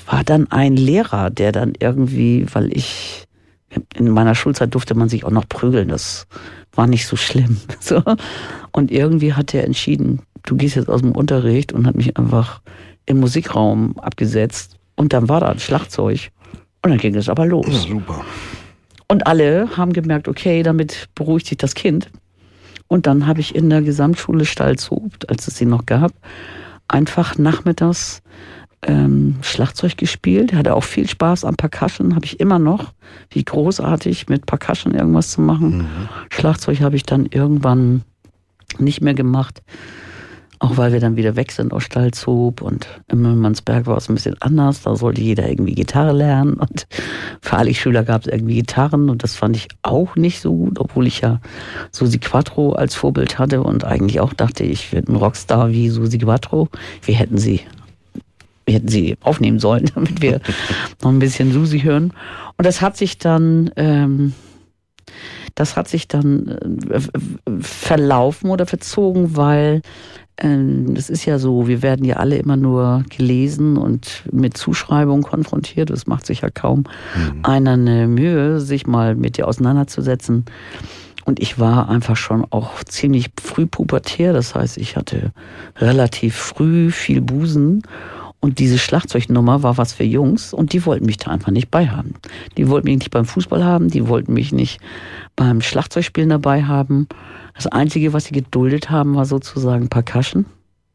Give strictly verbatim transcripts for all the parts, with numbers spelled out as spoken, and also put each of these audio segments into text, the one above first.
das war dann ein Lehrer, der dann irgendwie, weil ich, in meiner Schulzeit durfte man sich auch noch prügeln, das war nicht so schlimm. So. Und irgendwie hat er entschieden, du gehst jetzt aus dem Unterricht und hat mich einfach im Musikraum abgesetzt. Und dann war da ein Schlagzeug. Und dann ging es aber los. Ja, super. Und alle haben gemerkt, okay, damit beruhigt sich das Kind. Und dann habe ich in der Gesamtschule Stalzhoop, als es sie noch gab, einfach nachmittags ähm, Schlagzeug gespielt. Hatte auch viel Spaß am Percussion, habe ich immer noch. Wie großartig, mit Percussion irgendwas zu machen. Mhm. Schlagzeug habe ich dann irgendwann nicht mehr gemacht. Auch weil wir dann wieder weg sind aus Stalzhoop und im Müllmannsberg war es ein bisschen anders. Da sollte jeder irgendwie Gitarre lernen und für alle Schüler gab es irgendwie Gitarren und das fand ich auch nicht so gut, obwohl ich ja Susi Quattro als Vorbild hatte und eigentlich auch dachte, ich werde ein Rockstar wie Susi Quattro. Wir hätten sie, wir hätten sie aufnehmen sollen, damit wir noch ein bisschen Susi hören. Und das hat sich dann... Ähm, Das hat sich dann äh, verlaufen oder verzogen, weil ähm, das ist ja so, wir werden ja alle immer nur gelesen und mit Zuschreibungen konfrontiert. Es macht sich ja kaum mhm. einer eine Mühe, sich mal mit dir auseinanderzusetzen. Und ich war einfach schon auch ziemlich früh pubertär. Das heißt, ich hatte relativ früh viel Busen. Und diese Schlagzeugnummer war was für Jungs und die wollten mich da einfach nicht beihaben. Die wollten mich nicht beim Fußball haben, die wollten mich nicht beim Schlagzeugspielen dabei haben. Das Einzige, was sie geduldet haben, war sozusagen Percussion.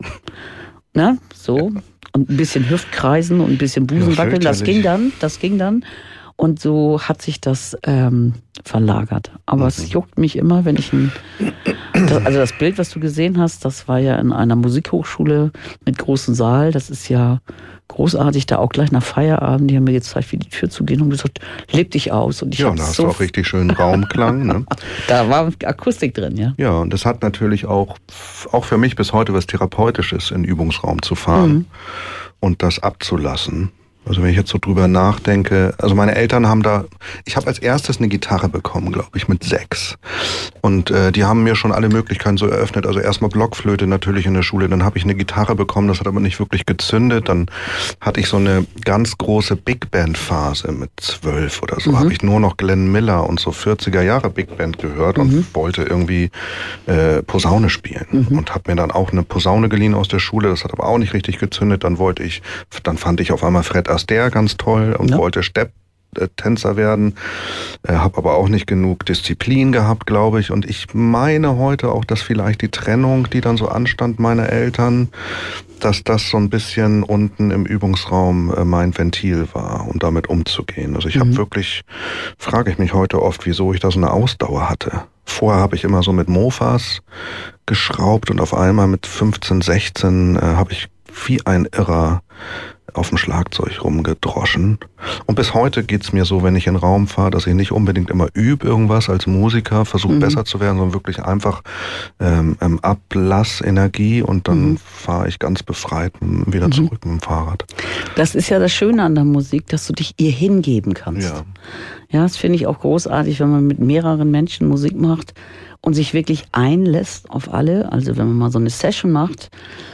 Na, so. Und ein bisschen Hüftkreisen und ein bisschen Busenwackeln. Das ging dann, das ging dann. Und so hat sich das ähm, verlagert. Aber mhm. es juckt mich immer, wenn ich ein... Das, also das Bild, was du gesehen hast, das war ja in einer Musikhochschule mit großem Saal. Das ist ja großartig, da auch gleich nach Feierabend. Die haben mir gezeigt, wie die Tür zugehen und gesagt, leb dich aus. Und ich ja, da hast so du auch richtig schönen Raumklang. Ne? Da war Akustik drin, ja. Ja, und das hat natürlich auch, auch für mich bis heute was Therapeutisches, in den Übungsraum zu fahren mhm. und das abzulassen. Also wenn ich jetzt so drüber nachdenke, also meine Eltern haben da, ich habe als erstes eine Gitarre bekommen, glaube ich, mit sechs. Und äh, die haben mir schon alle Möglichkeiten so eröffnet. Also erstmal Blockflöte natürlich in der Schule, dann habe ich eine Gitarre bekommen, das hat aber nicht wirklich gezündet. Dann hatte ich so eine ganz große Big Band Phase mit zwölf oder so. Mhm. Habe ich nur noch Glenn Miller und so vierziger Jahre Big Band gehört mhm. und wollte irgendwie äh, Posaune spielen. Mhm. Und habe mir dann auch eine Posaune geliehen aus der Schule, das hat aber auch nicht richtig gezündet. Dann wollte ich, dann fand ich auf einmal Fred Astaire ganz toll und ja. wollte Stepptänzer werden, äh, habe aber auch nicht genug Disziplin gehabt, glaube ich. Und ich meine heute auch, dass vielleicht die Trennung, die dann so anstand meiner Eltern, dass das so ein bisschen unten im Übungsraum äh, mein Ventil war, um damit umzugehen. Also ich mhm. habe wirklich, frage ich mich heute oft, wieso ich da so eine Ausdauer hatte. Vorher habe ich immer so mit Mofas geschraubt und auf einmal mit fünfzehn, sechzehn äh, habe ich wie ein Irrer auf dem Schlagzeug rumgedroschen. Und bis heute geht's mir so, wenn ich in den Raum fahre, dass ich nicht unbedingt immer übe irgendwas als Musiker, versuche mhm. besser zu werden, sondern wirklich einfach ähm, ähm, Ablassenergie und dann mhm. fahre ich ganz befreit wieder mhm. zurück mit dem Fahrrad. Das ist ja das Schöne an der Musik, dass du dich ihr hingeben kannst. Ja, ja, das finde ich auch großartig, wenn man mit mehreren Menschen Musik macht und sich wirklich einlässt auf alle. Also wenn man mal so eine Session macht,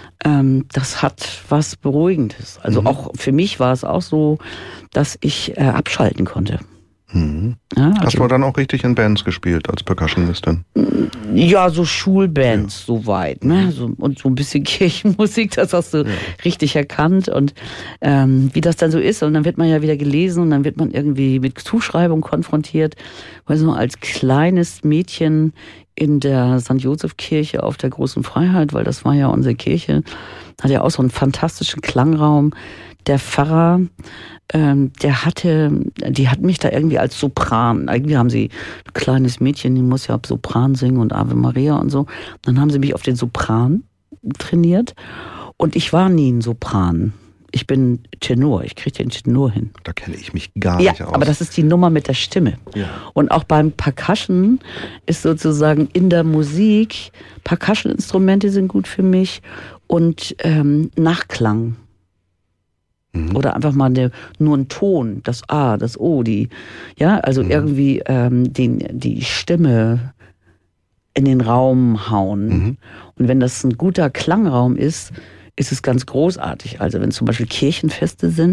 das hat was Beruhigendes. Also mhm. auch für mich war es auch so, dass ich äh, abschalten konnte. Mhm. Ja, also, hast du dann auch richtig in Bands gespielt als Percussionistin? Ja, so Schulbands, ja. soweit. Ne? So, und so ein bisschen Kirchenmusik, das hast du ja. richtig erkannt. Und ähm, wie das dann so ist. Und dann wird man ja wieder gelesen und dann wird man irgendwie mit Zuschreibung konfrontiert. Weil so als kleines Mädchen in der Sankt Joseph-Kirche auf der Großen Freiheit, weil das war ja unsere Kirche, hat ja auch so einen fantastischen Klangraum. Der Pfarrer, ähm, der hatte, die hat mich da irgendwie als Sopran, irgendwie haben sie, ein kleines Mädchen, die muss ja Sopran singen und Ave Maria und so. Dann haben sie mich auf den Sopran trainiert und ich war nie ein Sopran. Ich bin Tenor, ich kriege den Tenor hin. Da kenne ich mich gar ja, nicht aus. Aber das ist die Nummer mit der Stimme. Ja. Und auch beim Percussion ist sozusagen in der Musik, Percussion-Instrumente sind gut für mich und ähm, Nachklang. Mhm. Oder einfach mal eine, nur ein Ton, das A, das O, die, ja, also mhm. irgendwie ähm, den, die Stimme in den Raum hauen. Mhm. Und wenn das ein guter Klangraum ist, ist es ganz großartig. Also wenn zum Beispiel Kirchenfeste sind,